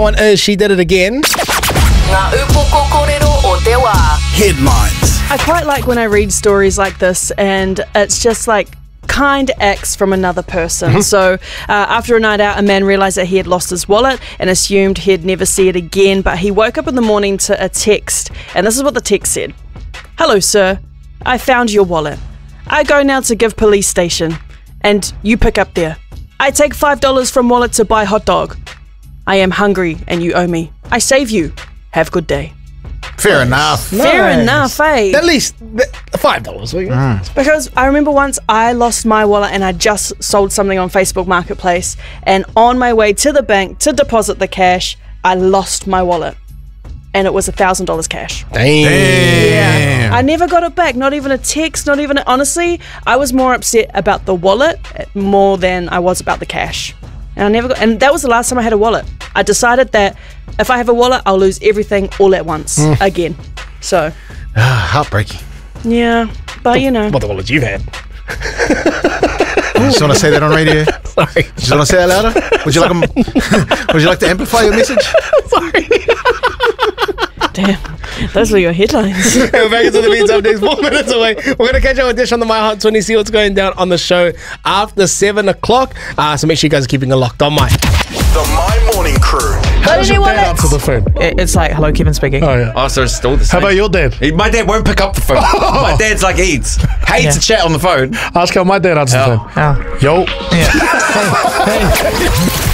One is She Did It Again. Ngā upoko kōrero o te wā. Headlines. I quite like when I read stories like this, and it's just like kind acts from another person. So after a night out, a man realised that he had lost his wallet and assumed he'd never see it again, but he woke up in the morning to a text, and this is what the text said. "Hello, sir. I found your wallet. I go now to Give Police Station, and you pick up there. I take $5 from wallet to buy hot dog. I am hungry and you owe me. I save you. Have good day." Fair enough. Fair enough, eh? At least $5. Because I remember once I lost my wallet and I just sold something on Facebook Marketplace, and on my way to the bank to deposit the cash, I lost my wallet. And it was $1,000 cash. Damn. I never got it back, not even a text, not even honestly, I was more upset about the wallet more than I was about the cash. And that was the last time I had a wallet. I decided that if I have a wallet, I'll lose everything all at once again. So, Heartbreaking. yeah, but you know. What the wallets you've had. You just want to say that on radio? Sorry. You just want to say that louder? Would you like to amplify your message? Sorry. Damn, those were your headlines. We're back into the Beats updates 4 minutes away. We're going to catch up with Dish on the My Hot 20, see what's going down on the show after 7 o'clock. So make sure you guys are keeping it locked on My. The My Morning Crew. How does your dad answer the phone? It's like, hello, Kevin speaking. Oh, yeah. Oh, so it's still the How same. about your dad? My dad won't pick up the phone. My dad's like Eads. Hates to chat on the phone. Ask how my dad answers the phone. Oh. Yo. Yeah.